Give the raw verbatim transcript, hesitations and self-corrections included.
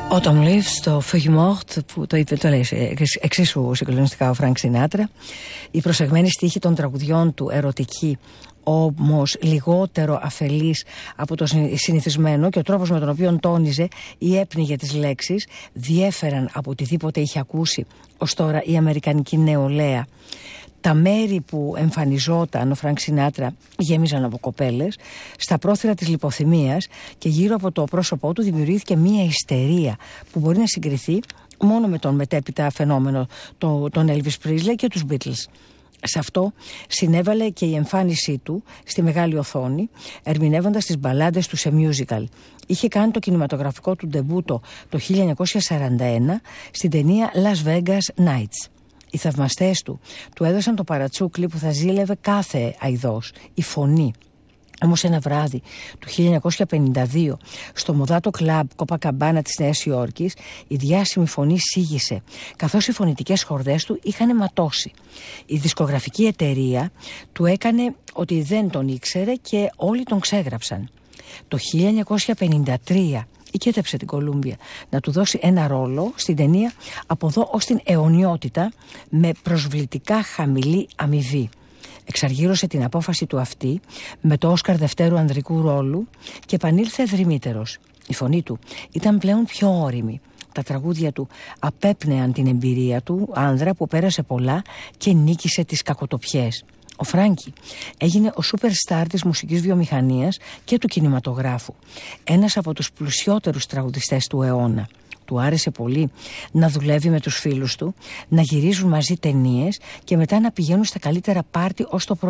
Autumn Leaves, το Feuille Morte, που το, το λέει εξίσου συγκλονιστικά ο Φρανκ Σινάτρα. Η προσεγμένη στίχη των τραγουδιών του, ερωτική, όμως λιγότερο αφελής από το συνηθισμένο, και ο τρόπος με τον οποίο τόνιζε ή έπνιγε τις λέξεις διέφεραν από οτιδήποτε είχε ακούσει ως τώρα η αμερικανική νεολαία. Τα μέρη που εμφανιζόταν ο Φρανκ Σινάτρα γέμιζαν από κοπέλες, στα πρόθυρα της λιποθυμίας, και γύρω από το πρόσωπό του δημιουργήθηκε μία ιστερία που μπορεί να συγκριθεί μόνο με τον μετέπειτα φαινόμενο τον Elvis Presley και τους Beatles. Σε αυτό συνέβαλε και η εμφάνισή του στη μεγάλη οθόνη, ερμηνεύοντας τις μπαλάντες του σε musical. Είχε κάνει το κινηματογραφικό του ντεμπούτο το χίλια εννιακόσια σαράντα ένα στην ταινία Las Vegas Nights. Οι θαυμαστές του του έδωσαν το παρατσούκλι που θα ζήλευε κάθε αηδός, η φωνή. Όμως ένα βράδυ του χίλια εννιακόσια πενήντα δύο, στο μοδάτο κλαμπ Κοπακαμπάνα της Νέας Υόρκης, η διάσημη φωνή σίγησε, καθώς οι φωνητικές χορδές του είχαν ματώσει. Η δισκογραφική εταιρεία του έκανε ότι δεν τον ήξερε και όλοι τον ξέγραψαν. Το χίλια εννιακόσια πενήντα τρία οικέτεψε την Κολούμπια να του δώσει ένα ρόλο στην ταινία «Από εδώ ως την αιωνιότητα» με προσβλητικά χαμηλή αμοιβή. Εξαργύρωσε την απόφαση του αυτή με το Όσκαρ δευτέρου ανδρικού ρόλου και επανήλθε δρυμύτερος. Η φωνή του ήταν πλέον πιο ώριμη. Τα τραγούδια του απέπνεαν την εμπειρία του άνδρα που πέρασε πολλά και νίκησε τις κακοτοπιές. Ο Φράνκι έγινε ο σούπερ στάρ της μουσικής βιομηχανίας και του κινηματογράφου. Ένας από τους πλουσιότερους τραγουδιστές του αιώνα. Του άρεσε πολύ να δουλεύει με τους φίλους του, να γυρίζουν μαζί ταινίες και μετά να πηγαίνουν στα καλύτερα πάρτι ως το πρωί.